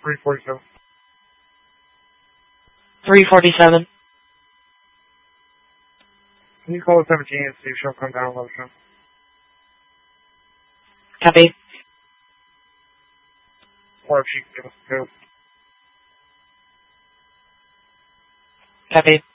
347. 347. Can you call the 17 and see if she'll come down and let us know? Copy. Or if she can give us a code. Copy.